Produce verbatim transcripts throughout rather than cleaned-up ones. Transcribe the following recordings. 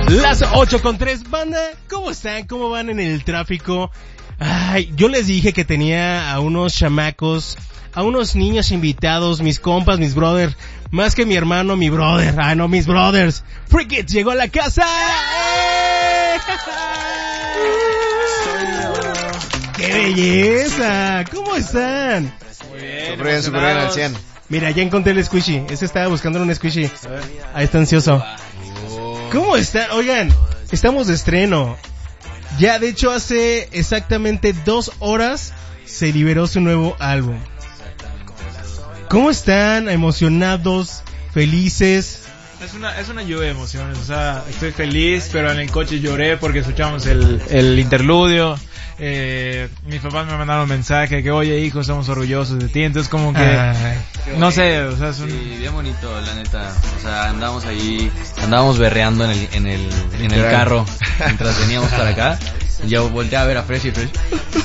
Las ocho con tres, banda, ¿cómo están? ¿Cómo van en el tráfico? Ay, yo les dije que tenía a unos chamacos, a unos niños invitados, mis compas, mis brothers, más que mi hermano, mi brother, ah no, mis brothers. Freak It llegó a la casa. ¡Eh! ¡Qué belleza! ¿Cómo están? Muy bien, súper bien, súper bien, al cien. Mira, ya encontré el squishy, ese estaba buscando un squishy. Ahí está ansioso. ¿Cómo están? Oigan, estamos de estreno. Ya, de hecho, hace exactamente dos horas se liberó su nuevo álbum. ¿Cómo están? ¿Emocionados? ¿Felices? Es una, es una lluvia de emociones, o sea, estoy feliz, pero en el coche lloré porque escuchamos el, el interludio. Eh, mis papás me mandaron un mensaje que, oye hijo, estamos orgullosos de ti, entonces como que, ay, no sé, o sea, es un... Sí, bien bonito, la neta, o sea, andamos ahí, andábamos berreando en el, en el, en el carro, mientras veníamos para acá, y yo volteé a ver a Fresh y Fresh.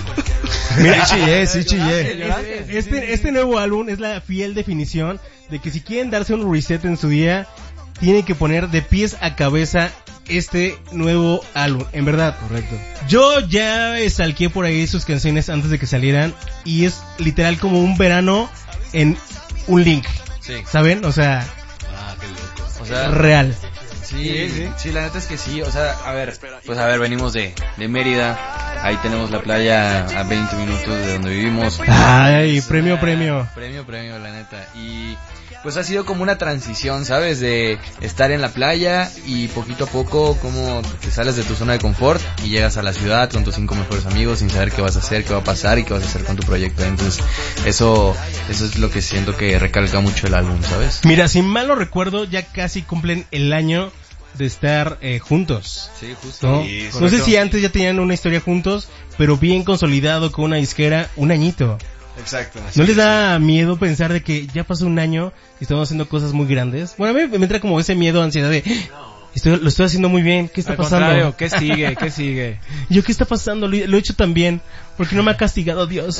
Mira, sí chillé, sí chillé. Este, este nuevo álbum es la fiel definición de que si quieren darse un reset en su día, tienen que poner de pies a cabeza este nuevo álbum, en verdad. Correcto. Yo ya salqué por ahí sus canciones antes de que salieran y es literal como un verano en un link. Sí. ¿Saben? O sea, ah, qué loco. O sea, real. Sí, sí, sí, sí, la neta es que sí, o sea, a ver, pues a ver, venimos de, de Mérida, ahí tenemos la playa a veinte minutos de donde vivimos. Ay, premio, premio. Premio, premio, la neta. Y pues ha sido como una transición, ¿sabes? De estar en la playa y poquito a poco como te sales de tu zona de confort y llegas a la ciudad con tus cinco mejores amigos sin saber qué vas a hacer, qué va a pasar y qué vas a hacer con tu proyecto. Entonces, eso eso es lo que siento que recalca mucho el álbum, ¿sabes? Mira, si mal no recuerdo, ya casi cumplen el año de estar eh, juntos. Sí, justo. ¿No? Sí, no sé si antes ya tenían una historia juntos, pero bien consolidado con una disquera, un añito. Exacto. ¿No les da miedo pensar de que ya pasó un año y estamos haciendo cosas muy grandes? Bueno, a mí me entra como ese miedo, ansiedad de estoy, lo estoy haciendo muy bien, ¿qué está Al pasando? contrario, ¿qué sigue? ¿Qué sigue? Yo, ¿qué está pasando? Lo, lo he hecho tan bien, ¿por qué no me ha castigado Dios?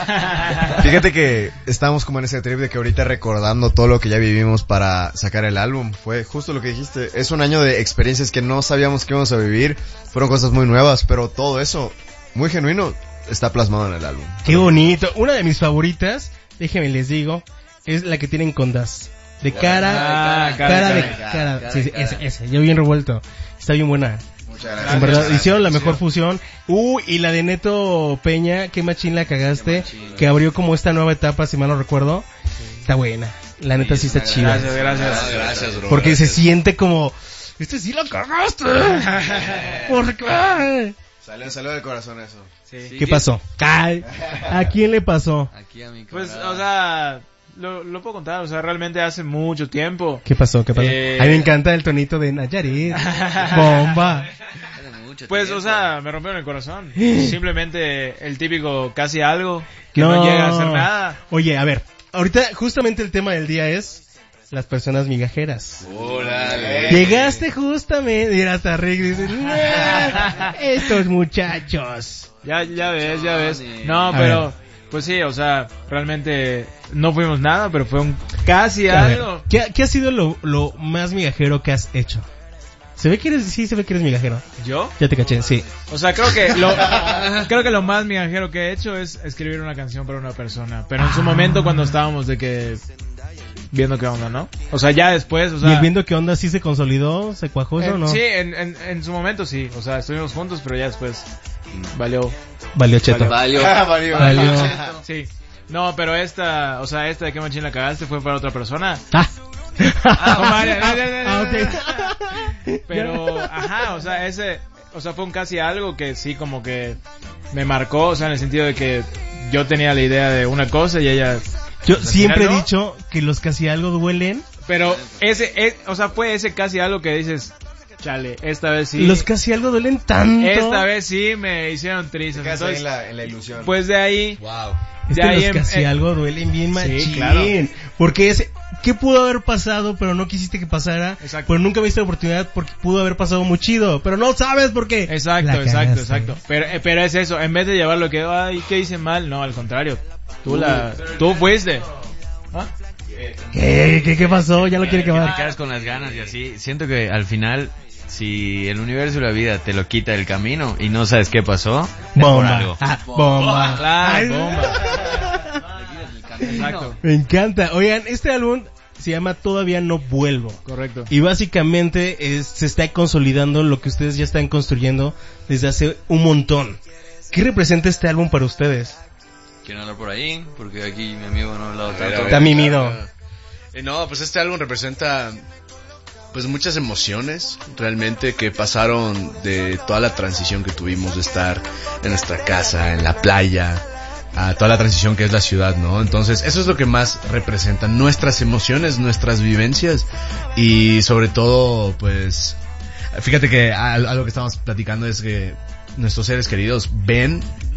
Fíjate que estamos como en ese trip de que ahorita recordando todo lo que ya vivimos para sacar el álbum. Fue justo lo que dijiste, es un año de experiencias que no sabíamos que íbamos a vivir. Fueron cosas muy nuevas, pero todo eso, muy genuino, está plasmado en el álbum. Qué bonito. Una de mis favoritas, déjenme les digo, es la que tienen con Das. De cara, ah, cara, cara, de cara, cara. cara, Sí, sí, cara. ese, ese, yo bien revuelto. Está bien buena. Muchas gracias. En verdad, Muchas hicieron la gracias. mejor fusión. Uh, y la de Neto Peña, qué machín la cagaste, Qué machín, que abrió como esta nueva etapa, si mal no recuerdo. Está buena. La neta sí, Sí, está chida. Gracias, gracias. Ah, gracias, bro. Porque gracias. se siente como, este sí lo cagaste. ¿Por qué? Salió, salió del corazón eso. Sí. ¿Qué pasó? Ay, ¿a quién le pasó? Aquí a mi Pues, camarada. o sea, lo, lo puedo contar, o sea, realmente hace mucho tiempo. ¿Qué pasó? ¿Qué pasó? Eh... A mí me encanta el tonito de Nayarit. Bomba. Hace mucho Pues, tiempo. o sea, me rompieron el corazón. Simplemente el típico casi algo que no, No. llega a hacer nada. Oye, a ver, ahorita justamente el tema del día es las personas migajeras. Órale. Llegaste justamente, mira hasta Rick dice, "Nah, estos muchachos". Ya, ya ves, ya ves. Johnny. No, A pero, ver. pues sí, o sea, realmente no fuimos nada, pero fue un casi A ver, algo. ¿qué, qué ha sido lo, lo más migajero que has hecho? Se ve que eres, sí, se ve que eres migajero. ¿Yo? Ya te caché, sí. O sea, creo que lo, creo que lo más migajero que he hecho es escribir una canción para una persona. Pero en su momento cuando estábamos de que, viendo qué onda, ¿no? O sea, ya después, o sea. ¿Y el viendo qué onda sí se consolidó, se cuajó eso o en- no? Sí, en, en, en su momento sí. O sea, estuvimos juntos, pero ya después valió. Valió cheto. Valió. Ah, valió. Valió. Sí. No, pero esta, o sea, esta de que machín la cagaste fue para otra persona. Ah. Ah, María, no, no, no, no, Ah, no. ok. Pero, ajá, o sea, ese, o sea, fue un casi algo que sí como que me marcó, o sea, en el sentido de que yo tenía la idea de una cosa y ella, Yo pues, al siempre he final, ¿no? dicho que los casi algo duelen. Pero ese, es, o sea, fue ese casi algo que dices, chale, esta vez sí. Los casi algo duelen tanto. Esta vez sí me hicieron tristes. Te quedas ahí Entonces, en la, en la ilusión. pues de ahí, Wow. Es de que ahí los em- casi eh, algo duelen bien machín. Sí, claro. Porque es, ¿qué pudo haber pasado pero no quisiste que pasara? Exacto. Pero nunca viste la oportunidad porque pudo haber pasado muy chido, pero no sabes por qué. exacto, La exacto, cagaste. exacto. Pero, eh, pero es eso, en vez de llevarlo que, ay, ¿qué hice mal? No, al contrario. Tú la, tú fuiste. ¿Ah? ¿Qué, qué, qué pasó? Ya lo quiere Te quemar. quedas con las ganas y así. Siento que al final si el universo y la vida te lo quita del camino y no sabes qué pasó, bomba. Ah, bomba. Claro, Ay, bomba. Exacto. Me encanta. Oigan, este álbum se llama Todavía No Vuelvo. Correcto. Y básicamente es, se está consolidando lo que ustedes ya están construyendo desde hace un montón. ¿Qué representa este álbum para ustedes? ¿Quieren hablar por ahí? Porque aquí mi amigo no ha hablado A ver, a tanto. ver. Está mimido. Eh, no, pues este álbum representa pues muchas emociones realmente que pasaron de toda la transición que tuvimos de estar en nuestra casa, en la playa, a toda la transición que es la ciudad, ¿no? Entonces eso es lo que más representa nuestras emociones, nuestras vivencias y sobre todo pues fíjate que al- algo que estamos platicando es que nuestros seres queridos ven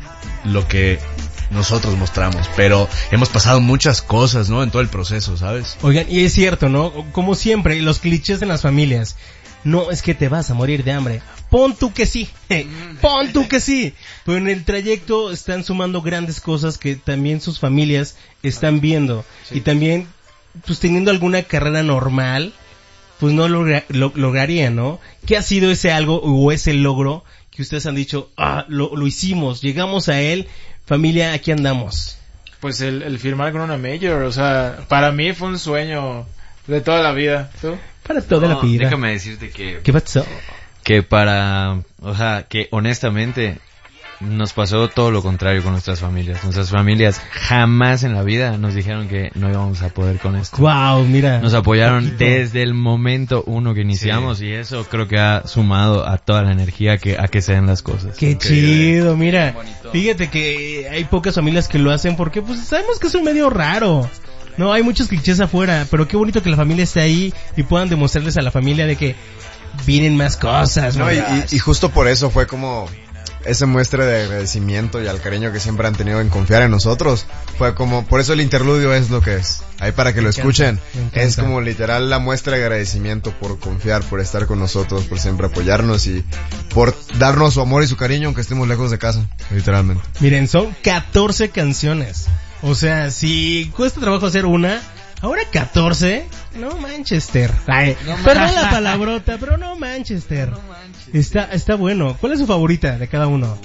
lo que nosotros mostramos, pero hemos pasado muchas cosas, ¿no? En todo el proceso, ¿sabes? Oigan, y es cierto, ¿no? Como siempre, los clichés en las familias. No es que te vas a morir de hambre. Pon tú que sí. Pon tú que sí. Pero en el trayecto están sumando grandes cosas que también sus familias están viendo. Y también, pues teniendo alguna carrera normal, pues no logra- lo, lograrían, ¿no? ¿Qué ha sido ese algo o ese logro que ustedes han dicho, ah, lo, lo hicimos, llegamos a él, familia, aquí andamos? Pues el, el firmar con una major, o sea, para mí fue un sueño de toda la vida. ¿Tú? Para toda No, la vida. déjame decirte que ¿Qué pasó? que para, o sea, que honestamente nos pasó todo lo contrario con nuestras familias. Nuestras familias jamás en la vida nos dijeron que no íbamos a poder con esto. Wow, mira. Nos apoyaron Poquito. desde el momento uno que iniciamos y eso creo que ha sumado a toda la energía que a que se den las cosas. Qué chido, mira. bonito. Fíjate que hay pocas familias que lo hacen porque pues sabemos que es un medio raro. No, hay muchos clichés afuera, pero qué bonito que la familia esté ahí y puedan demostrarles a la familia de que vienen más cosas, No, y, morras. y- y justo por eso fue como esa muestra de agradecimiento y al cariño que siempre han tenido en confiar en nosotros. Fue como, por eso el interludio es lo que es. Ahí para que lo encanta, escuchen. me encanta. Es como literal la muestra de agradecimiento por confiar, por estar con nosotros, por siempre apoyarnos y por darnos su amor y su cariño aunque estemos lejos de casa, literalmente. Miren, son catorce canciones. O sea, si cuesta trabajo hacer una, ahora catorce, no Manchester. Ay, No perdón manches. la palabrota, pero no Manchester. Está, está bueno. ¿Cuál es su favorita de cada uno?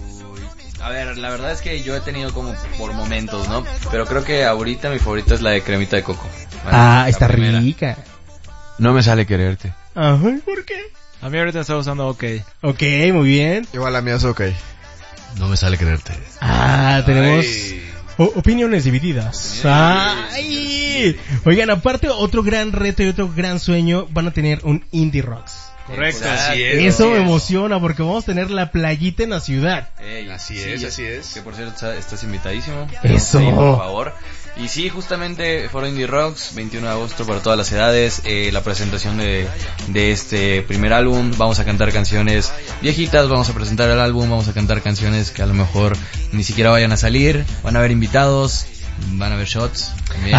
A ver, la verdad es que yo he tenido como por momentos, ¿no? Pero creo que ahorita mi favorita es la de cremita de coco. Bueno, Ah, la está primera. rica. No me sale quererte. Ajá, ¿por qué? A mí ahorita está usando OK. Ok, muy bien. Igual a mí es ok. No me sale creerte. Ah, tenemos Ay. o- opiniones divididas. Ay. Oigan, aparte otro gran reto y otro gran sueño, van a tener un Indie Rocks. Correcto. Así es. Eso así me es. emociona porque vamos a tener la playita en la ciudad. Ey, Así es, así es. Que por cierto está- estás invitadísimo. Eso. Sí, por favor. Y sí, justamente Foro Indie Rocks, veintiuno de agosto para todas las edades, eh, la presentación de, de este primer álbum. Vamos a cantar canciones viejitas, vamos a presentar el álbum, vamos a cantar canciones que a lo mejor ni siquiera vayan a salir, van a haber invitados, van a haber shots también.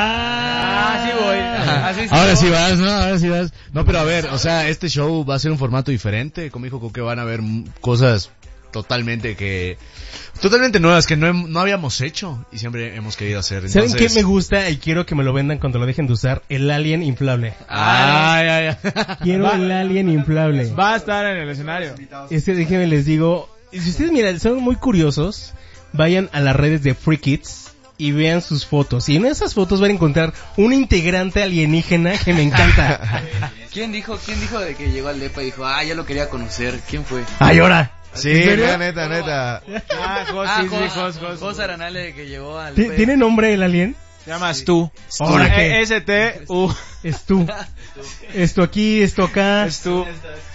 Ah, sí voy. Así sí Ahora voy. sí vas, ¿no? Ahora sí vas. No, pero a ver, o sea, este show va a ser un formato diferente. Como dijo Coque, van a haber m- cosas totalmente que... Totalmente nuevas que no, hem- no habíamos hecho y siempre hemos querido hacer. ¿Saben Entonces... qué me gusta y quiero que me lo vendan cuando lo dejen de usar? El alien inflable. Ay, ay, ay. Quiero el alien inflable. Va a estar en el escenario. Es que déjenme les digo, si ustedes miran, son muy curiosos, vayan a las redes de Free Kids y vean sus fotos. Y en esas fotos van a encontrar un integrante alienígena que me encanta. ¿Quién dijo, quién dijo de que llegó al depa y dijo, ah, ya lo quería conocer? ¿Quién fue? ¡Ay, ahora! Sí, ¿En serio? neta, neta, neta. Ah, Jos, Ah, sí, sí, Jos, Jos, Jos. Jos Aranale que llegó al ¿Ti- depa. ¿Tiene nombre el alien? Te llamas tú. ¿Ahora qué? S T U. Es tú. Esto aquí, esto acá. Es tú.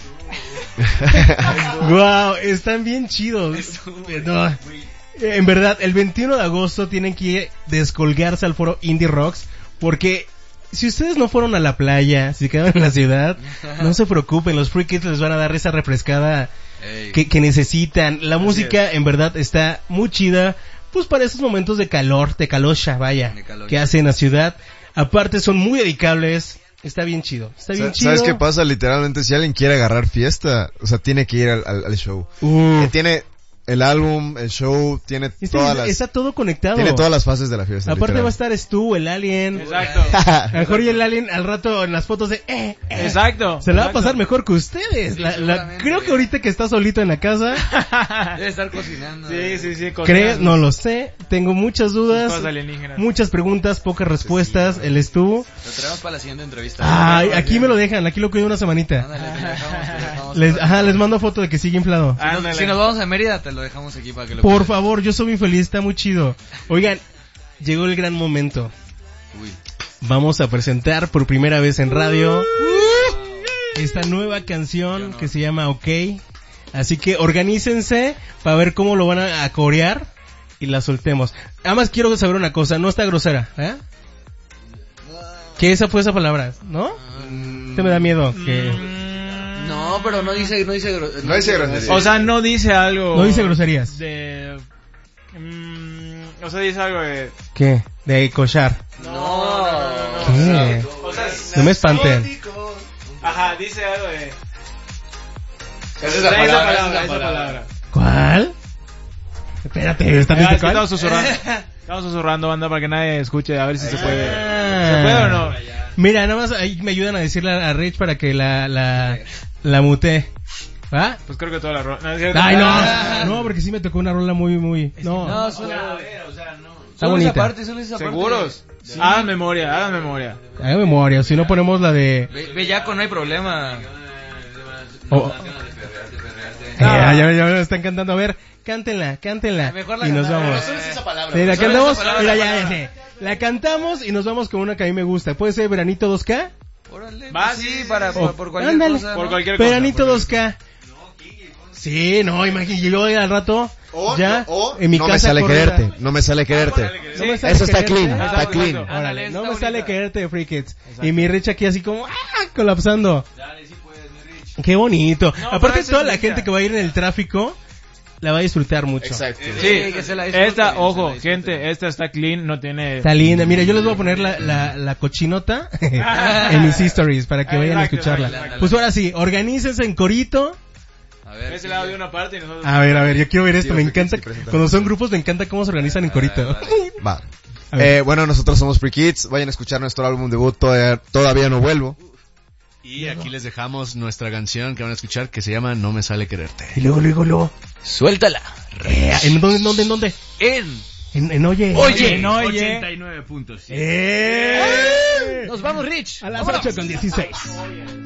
Wow, están bien chidos. No. En verdad, el veintiuno de agosto tienen que descolgarse al foro Indie Rocks porque si ustedes no fueron a la playa, si quedaron en la ciudad, no se preocupen, los Free Kids les van a dar esa refrescada Ey. que, que necesitan. La música en verdad está muy chida, pues para esos momentos de calor, de calosha, vaya, De calosha. que hacen en la ciudad. Aparte son muy dedicables, está bien chido, está bien Sa- chido. ¿Sabes qué pasa? Literalmente, si alguien quiere agarrar fiesta, o sea, tiene que ir al, al- al show. Uh, Eh, tiene el álbum, el show, tiene Este, todas las... está todo conectado. Tiene todas las fases de la fiesta. Aparte literal. va a estar Stu, el alien. Exacto. A lo mejor y el alien al rato en las fotos de... Eh, eh, Exacto. se la va a Exacto. pasar mejor que ustedes. La- la- seguramente. creo que ahorita que está solito en la casa, Debe estar cocinando. Sí, sí, sí. ¿crees? No lo sé. Tengo muchas dudas, Cosas alienígenas. muchas preguntas, pocas respuestas. El Stu. Lo traemos para la siguiente entrevista. Ay, aquí me lo dejan, aquí lo cuido una semanita. Ándale, te lo dejamos, te lo dejamos. Les, ajá, les mando foto de que sigue inflado. Si nos- Ándale. Si nos vamos a Mérida, te lo dejamos aquí para que lo Por cuides. favor, yo soy muy feliz, está muy chido. Oigan, llegó el gran momento. Uy. Vamos a presentar por primera vez en radio esta nueva canción que se llama OK. Así que organícense para ver cómo lo van a, a corear y la soltemos. Además quiero saber una cosa, no está grosera, ¿eh? ¿Qué esa fue esa palabra? ¿No? Te me da miedo que No, pero no dice, no dice, gro- No dice grosería. O sea, no dice algo. no dice groserías. De. mm, o sea, dice algo de. ¿Qué? De cochar. No, no, no, no, no. ¿Qué? O sea, No me espanten. ajá, dice algo de. Esa es la Esa palabra, palabra, esa es la esa palabra. palabra. ¿Cuál? Espérate, ¿está Ah, bien es que cuál? estamos susurrando. Estamos susurrando, banda, para que nadie escuche, a ver si se puede. Ah. ¿Se puede o no? Mira, nada más ahí me ayudan a decirle a Rich para que la la la mutee. ¿Va? Pues creo que toda la rola. No, es cierto. Ay, Ah. no. No, porque sí me tocó una rola muy muy no. No, solo, Está solo bonita. esa parte, solo esa parte. ¿Seguros? Hagan memoria, hagan memoria. Haga memoria, si no ponemos la de Be- Bellaco, no hay problema. oh. Eh, ya, ya, ya me están cantando. A ver, cántenla, cántenla. Mejor la Y nos cantamos. vamos. Solo es esa palabra. Sí, la Solo cantamos. esa palabra. Mira, ya, ya sé. La cantamos y nos vamos con una que a mí me gusta. ¿Puede ser Veranito dos K? Órale, Va, pues sí, sí, para, sí. por, por cualquier Ándale. cosa. Por ¿no? cualquier cosa. Veranito dos K. Sí, no, imagínate, yo al rato O, ya o, en mi no casa me sale corrida. quererte, no me sale quererte. No me sale Eso está quererte. clean, Exacto, está clean. exacto. Órale, Ándale, no está me sale bonita. quererte de Free Kids. Y mi Rich aquí así como, ¡ah! Colapsando. Qué bonito. No, Aparte pero toda eso la es gente bonita. que va a ir en el tráfico la va a disfrutar mucho. Exacto. Sí, Sí, que se la disfruten, esta, que se ojo, la disfruten. gente, esta está clean, no tiene... Está linda. Mira, yo les voy a poner la, la, la cochinota en mis stories para que vayan a Exacto, escucharla. exacto. Pues ahora sí, organícense en corito. A ver, Ese lado de una parte y nosotros... A ver, a ver, yo quiero ver esto. Sí, Me sí, encanta. sí, preséntalo. Cuando son grupos me encanta cómo se organizan en corito. Va. A ver. Eh, bueno, nosotros somos Free Kids. Vayan a escuchar nuestro álbum debut, Todavía, todavía no vuelvo. Y aquí les dejamos nuestra canción que van a escuchar que se llama No me sale quererte. Y luego, luego, luego. suéltala. Eh, ¿En dónde, en dónde, en dónde? En. En, en Oye. Oye, no, oye. ochenta y nueve punto siete. Eh. Nos vamos, Rich. A las Vámonos. ocho con dieciséis.